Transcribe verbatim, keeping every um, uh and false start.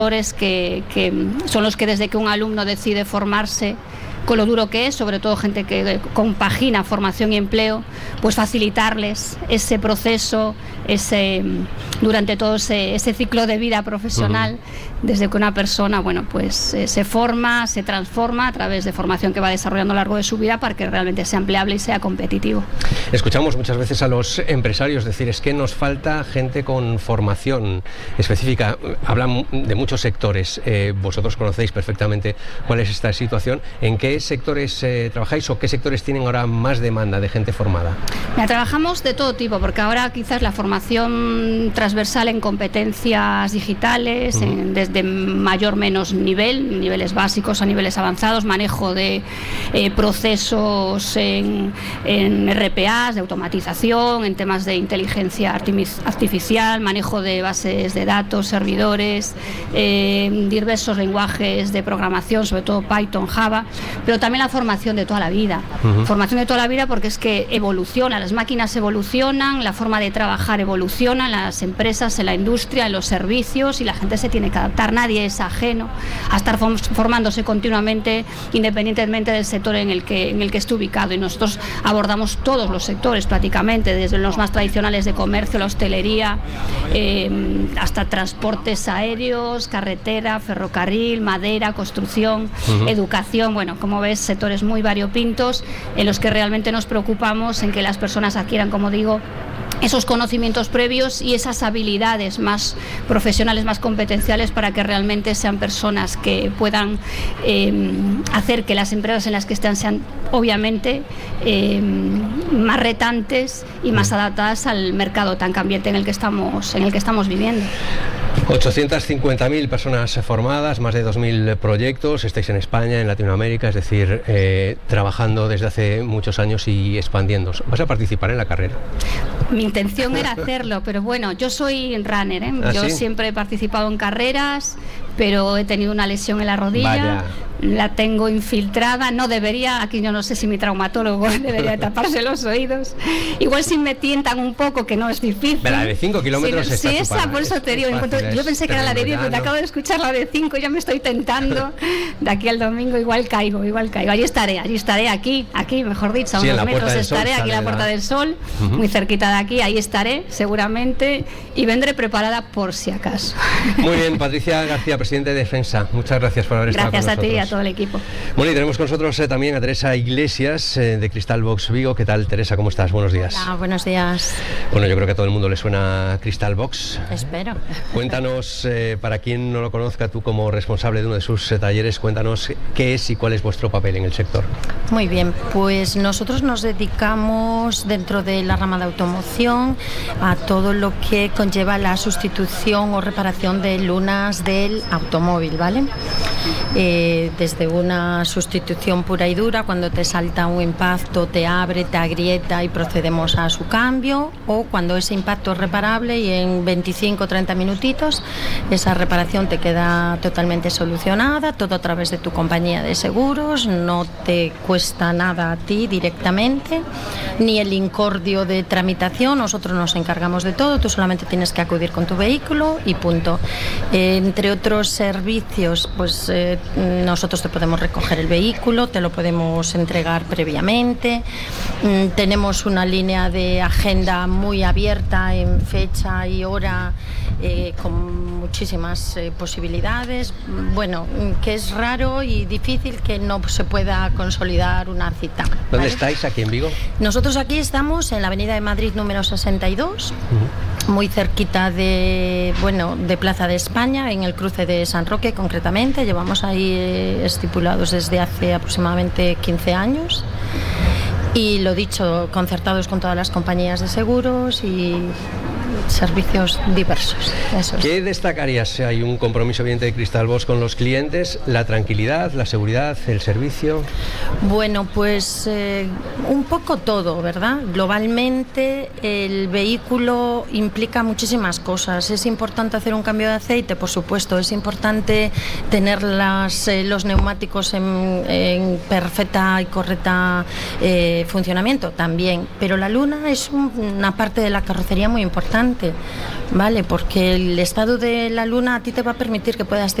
Que, que son los que desde que un alumno decide formarse, con lo duro que es, sobre todo gente que compagina formación y empleo, pues facilitarles ese proceso, ese durante todo ese, ese ciclo de vida profesional, uh-huh. desde que una persona, bueno, pues eh, se forma, se transforma a través de formación que va desarrollando a lo largo de su vida para que realmente sea empleable y sea competitivo. Escuchamos muchas veces a los empresarios decir, es que nos falta gente con formación específica. Hablan de muchos sectores, eh, vosotros conocéis perfectamente cuál es esta situación. ¿En qué sectores eh, trabajáis o qué sectores tienen ahora más demanda de gente formada? Mira, trabajamos de todo tipo, porque ahora quizás la formación transversal en competencias digitales, uh-huh. en, desde mayor menos nivel, niveles básicos a niveles avanzados, manejo de eh, procesos en, en R P As, de automatización, en temas de inteligencia artificial, manejo de bases de datos, servidores, eh, diversos lenguajes de programación, sobre todo Python, Java, pero también la formación de toda la vida. Uh-huh. Formación de toda la vida porque es que evoluciona, las máquinas evolucionan, la forma de trabajar evoluciona en las empresas, en la industria, en los servicios, y la gente se tiene que adaptar. Nadie es ajeno a estar formándose continuamente, independientemente del sector en el que, en el que esté ubicado, y nosotros abordamos todos los sectores prácticamente, desde los más tradicionales de comercio, la hostelería, eh, hasta transportes aéreos, carretera, ferrocarril, madera, construcción, uh-huh. educación. Bueno, como ves, sectores muy variopintos en los que realmente nos preocupamos en que las personas adquieran, como digo, esos conocimientos previos y esas habilidades más profesionales, más competenciales, para que realmente sean personas que puedan eh, hacer que las empresas en las que estén sean, obviamente, eh, más retantes y más adaptadas al mercado tan cambiante en el que estamos, en el que estamos viviendo. ochocientas cincuenta mil personas formadas, más de dos mil proyectos, estáis en España, en Latinoamérica, es decir, eh, trabajando desde hace muchos años y expandiéndose. ¿Vas a participar en la carrera? Mi intención era hacerlo, pero bueno, yo soy runner, ¿eh? ¿Ah, yo sí? siempre he participado en carreras, pero he tenido una lesión en la rodilla. Vaya. La tengo infiltrada, no debería, aquí yo no sé si mi traumatólogo debería taparse los oídos. Igual si me tientan un poco, que no es difícil. Pero la de cinco kilómetros sí, está sí, chupada, esa, por eso te digo, en cuanto, yo pensé que era la de diez, pero te acabo de escuchar la de cinco, ya me estoy tentando. De aquí al domingo igual caigo, igual caigo. Allí estaré, allí estaré, aquí, aquí, mejor dicho, a sí, unos metros Sol, estaré, aquí en la Puerta del Sol, uh-huh. muy cerquita de aquí, ahí estaré, seguramente, y vendré preparada por si acaso. Muy bien, Patricia García, presidente de Defensa, muchas gracias por haber gracias estado con nosotros. Gracias a ti y a todo el equipo. Bueno, y tenemos con nosotros eh, también a Teresa Iglesias, eh, de Cristalbox Vigo. ¿Qué tal, Teresa? ¿Cómo estás? Buenos días. Hola, buenos días. Bueno, yo creo que a todo el mundo le suena Cristalbox. Espero. Cuéntanos, eh, para quien no lo conozca, tú como responsable de uno de sus eh, talleres, cuéntanos qué es y cuál es vuestro papel en el sector. Muy bien, pues nosotros nos dedicamos dentro de la rama de automoción a todo lo que conlleva la sustitución o reparación de lunas del automóvil, ¿vale? Eh, desde una sustitución pura y dura, cuando te salta un impacto, te abre, te agrieta y procedemos a su cambio, o cuando ese impacto es reparable y en veinticinco o treinta minutitos esa reparación te queda totalmente solucionada, todo a través de tu compañía de seguros, no te cuesta nada a ti directamente, ni el incordio de tramitación, nosotros nos encargamos de todo, tú solamente tienes que acudir con tu vehículo y punto. Eh, entre otros servicios, pues eh, nosotros te podemos recoger el vehículo, te lo podemos entregar previamente, mm, tenemos una línea de agenda muy abierta en fecha y hora, eh, con muchísimas eh, posibilidades, bueno, que es raro y difícil que no se pueda consolidar una cita. ¿Dónde ¿vale? estáis? ¿Aquí en Vigo? Nosotros aquí estamos en la Avenida de Madrid número sesenta y dos, uh-huh. muy cerquita de, bueno, de Plaza de España, en el cruce de San Roque concretamente. Llevamos ahí eh, estipulados desde hace aproximadamente quince años. Y lo dicho, concertados con todas las compañías de seguros y servicios diversos. Eso es. ¿Qué destacarías? Hay un compromiso evidente de Cristalbox con los clientes, la tranquilidad, la seguridad, el servicio. Bueno, pues eh, un poco todo, ¿verdad? Globalmente el vehículo implica muchísimas cosas. Es importante hacer un cambio de aceite, por supuesto. Es importante tener las, eh, los neumáticos en, en perfecta y correcta eh, funcionamiento también. Pero la luna es un, una parte de la carrocería muy importante. importante, ¿vale? Porque el estado de la luna a ti te va a permitir que puedas